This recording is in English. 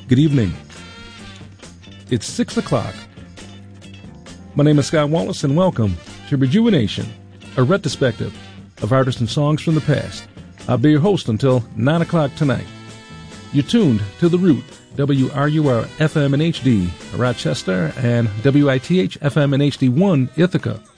Good evening. It's 6 o'clock. My name is Scott Wallace, and welcome to Rejuvenation, a retrospective of artists and songs from the past. I'll be your host until 9 o'clock tonight. You're tuned to The Root, WRUR FM in HD, Rochester, and WITH FM in HD1, Ithaca.